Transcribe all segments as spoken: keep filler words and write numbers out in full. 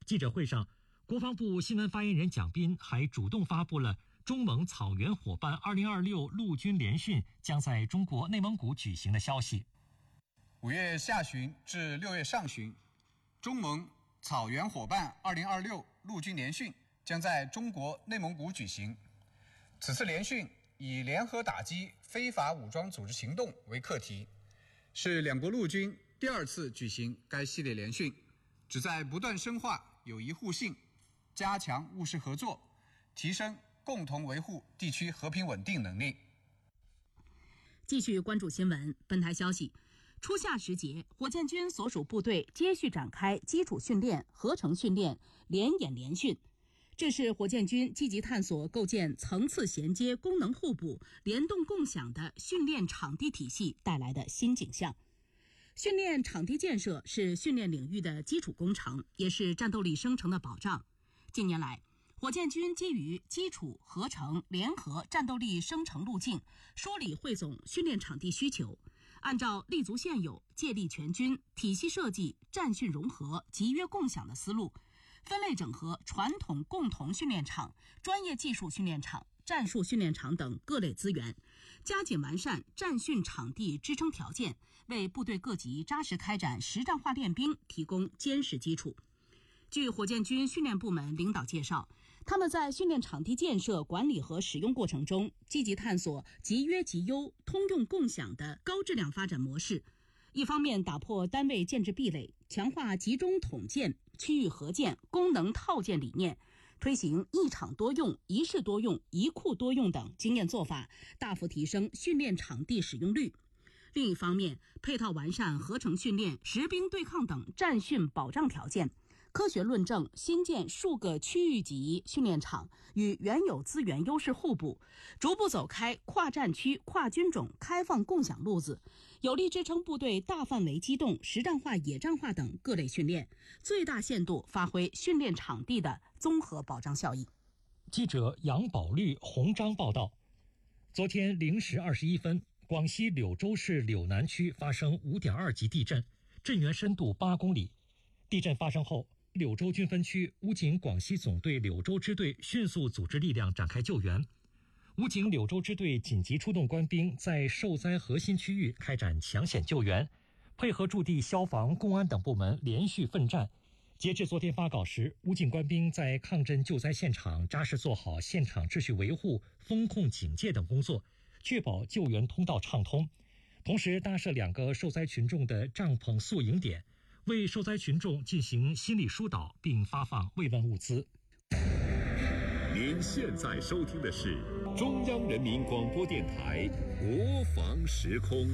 记者会上，国防部新闻发言人蒋斌还主动发布了中蒙草原伙伴二零二六陆军联训将在中国内蒙古举行的消息。 五月下旬至六月上旬，中蒙草原伙伴二零二六陆军联训将在中国内蒙古举行。此次联训以联合打击非法武装组织行动为课题，是两国陆军第二次举行该系列联训，旨在不断深化友谊互信，加强务实合作，提升共同维护地区和平稳定能力。 继续关注新闻，本台消息，初夏时节，火箭军所属部队接续展开基础训练、合成训练、联演联训。这是火箭军积极探索构建层次衔接、功能互补、联动共享的训练场地体系带来的新景象。训练场地建设是训练领域的基础工程，也是战斗力生成的保障。近年来，火箭军基于基础、合成、联合战斗力生成路径，梳理汇总训练场地需求，按照立足现有、借力全军、体系设计、战训融合、集约共享的思路，分类整合传统共同训练场、专业技术训练场、战术训练场等各类资源，加紧完善战训场地支撑条件，为部队各级扎实开展实战化练兵提供坚实基础。据火箭军训练部门领导介绍，他们在训练场地建设、管理和使用过程中，积极探索集约集优、通用共享的高质量发展模式。一方面打破单位建制壁垒，强化集中统建、区域合建、功能套建理念，推行一场多用、一室多用、一库多用等经验做法，大幅提升训练场地使用率。另一方面，配套完善合成训练、实兵对抗等战训保障条件，科学论证新建数个区域级训练场，与原有资源优势互补，逐步走开跨战区、跨军种开放共享路子，有力支撑部队大范围机动、实战化、野战化等各类训练，最大限度发挥训练场地的综合保障效益。 记者杨宝绿、洪章报道。昨天零时二十一分，广西柳州市柳南区发生 五点二 级地震，震源深度八公里。地震发生后，柳州军分区武警广西总队柳州支队迅速组织力量展开救援。武警柳州支队紧急出动官兵在受灾核心区域开展抢险救援，配合驻地消防、公安等部门连续奋战。截至昨天发稿时，武警官兵在抗震救灾现场扎实做好现场秩序维护、风控警戒等工作，确保救援通道畅通。同时搭设两个受灾群众的帐篷宿营点，为受灾群众进行心理疏导，并发放慰问物资。 您现在收听的是中央人民广播电台国防时空。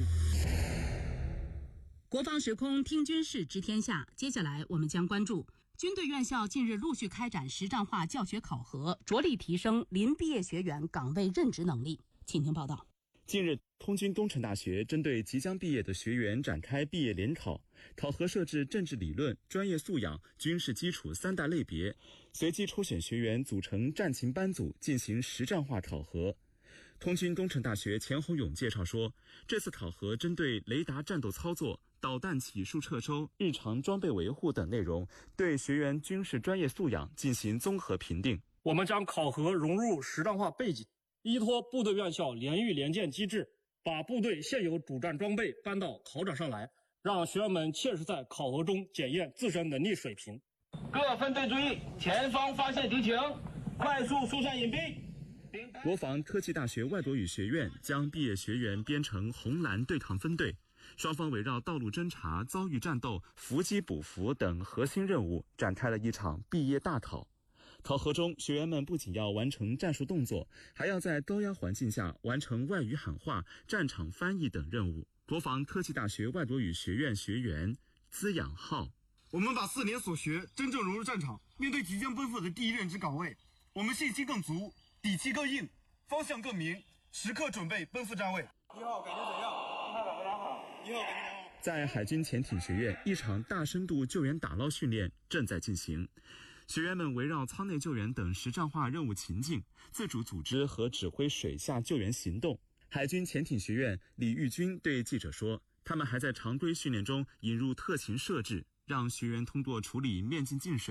国防时空听军事知天下，接下来我们将关注军队院校近日陆续开展实战化教学考核，着力提升临毕业学员岗位任职能力。请听报道。 近日，通军东城大学针对即将毕业的学员展开毕业联考，考核设置政治理论、专业素养、军事基础三大类别，随机抽选学员组成战情班组进行实战化考核。通军东城大学钱洪勇介绍说，这次考核针对雷达战斗操作、导弹起数撤收、日常装备维护等内容，对学员军事专业素养进行综合评定。 我们将考核融入实战化背景，依托部队院校联育联建机制，把部队现有主战装备搬到考场上来，让学员们切实在考核中检验自身能力水平。 各分队注意，前方发现敌情，快速疏散隐蔽。 国防科技大学外国语学院将毕业学员编成红蓝对抗分队，双方围绕道路侦察、遭遇战斗、伏击补伏等核心任务，展开了一场毕业大考。考核中，学员们不仅要完成战术动作，还要在高压环境下完成外语喊话、战场翻译等任务。国防科技大学外国语学院学员资养浩： 我们把四年所学真正融入战场，面对即将奔赴的第一任职岗位，我们信心更足，底气更硬，方向更明，时刻准备奔赴站位。 一号感觉怎样？一号非常好。一号感觉良好。 在海军潜艇学院，一场大深度救援打捞训练正在进行。学员们围绕舱内救援等实战化任务情境，自主组织和指挥水下救援行动。海军潜艇学院李玉军对记者说，他们还在常规训练中引入特勤设置，让学员通过处理面镜进水